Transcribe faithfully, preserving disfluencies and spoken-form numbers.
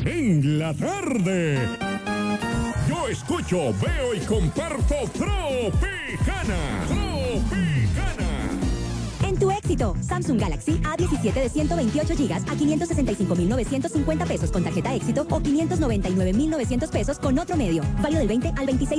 en la tarde. Yo escucho, veo y comparto Tropicana. Tropicana. En tu éxito, Samsung Galaxy A diecisiete de ciento veintiocho gigas a quinientos sesenta y cinco mil novecientos cincuenta pesos con tarjeta éxito o quinientos noventa y nueve mil novecientos pesos con otro medio. Válido del veinte al veintiséis